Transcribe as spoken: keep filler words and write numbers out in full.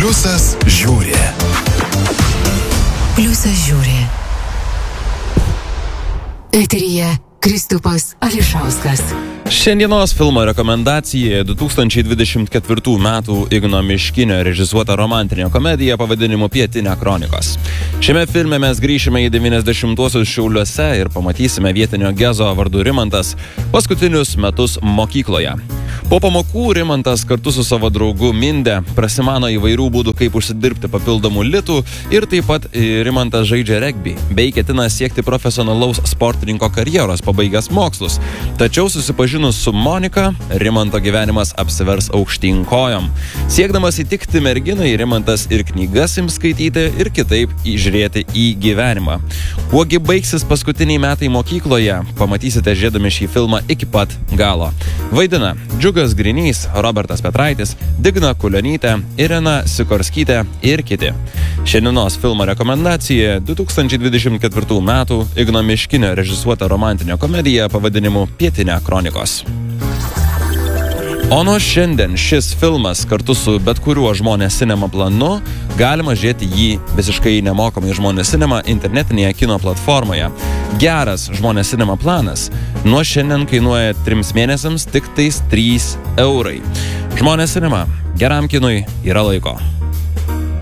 Pliusas žiūri. Pliusas žiūri. Eteryje Kristupas Ališauskas. Šiandienos filmo rekomendacija du tūkstančiai dvidešimt ketvirtų metų Igno Miškinio režisuota romantinė komedija pavadinimu Pietinė kronikos. Šiame filme mes grįšime į devyniasdešimtuosius Šiauliuose ir pamatysime vietinio gezo vardu Rimantas paskutinius metus mokykloje. Po pamokų Rimantas kartu su savo draugu Minde prasimano įvairių būdų, kaip užsidirbti papildomų litų, ir taip pat Rimantas žaidžia regbį bei ketina siekti profesionalaus sportininko karjeros pabaigęs mokslus. Tačiau susipažinus su Monika, Rimanto gyvenimas apsivers aukštyn kojom. Siekdamas įtikti merginai, Rimantas ir knygas ims skaityti ir kitaip įžiūrėti į gyvenimą. Kuogi baigsis paskutiniai metai mokykloje, pamatysite žiūrėdami šį filmą iki pat galo. Vaidina Džiugas Grinys, Robertas Petraitis, Digna Kulionytė, Irena Sikorskytė ir kiti. Šiandienos filmo rekomendacija du tūkstančiai dvidešimt ketvirtų metų Igno Miškinio režisuota romantinė komedija pavadinimu Pietinė kronikos. O nuo šiandien šis filmas kartu su bet kuriuo Žmonės Cinema planu galima žiūrėti jį visiškai nemokamai Žmonės Cinema internetinėje kino platformoje. Geras Žmonės Cinema planas nuo šiandien kainuoja trims mėnesiams tik tais trys eurai. Žmonės Cinema. Geram kinui yra laiko.